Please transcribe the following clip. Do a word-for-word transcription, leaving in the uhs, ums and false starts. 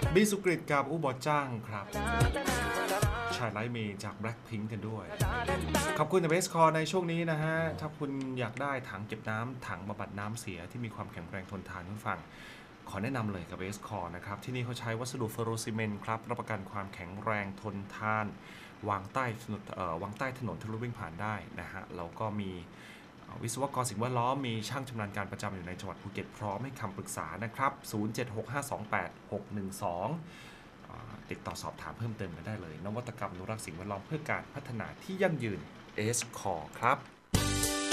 บีสุกริตกับอุบอจ้างครับชายไลท์เมย์จาก Blackpink กันด้วยขอบคุณเบสคอร์ในช่วงนี้นะฮะถ้าคุณอยากได้ถังเก็บน้ำถังบำบัดน้ำเสียที่มีความแข็งแรงทนทานคุณฟังขอแนะนำเลยกับเบสคอร์นะครับที่นี่เขาใช้วัสดุเฟอร์โรซีเมนต์ครับรับประกันความแข็งแรงทนทานวางใต้ถนนเอ่อวางใต้ถนนทะลุวิ่งผ่านได้นะฮะแล้วก็มีวิศวกรสิ่งแวดล้อมมีช่างชำนาญการประจำอยู่ในจังหวัดภูเก็ตพร้อมให้คำปรึกษานะครับศูนย์ เจ็ด หก ห้า สอง แปด หก หนึ่ง สองติดต่อสอบถามเพิ่มเติมกันได้เลยนวัตกรรมอนุรักษ์สิ่งแวดล้อมเพื่อการพัฒนาที่ยั่งยืน เอส คอร์ ครับ